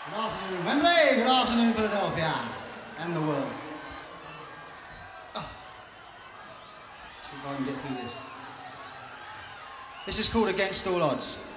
Good afternoon, Wembley. Good afternoon, Philadelphia, and the world. See if I can get through this. This is called Against All Odds.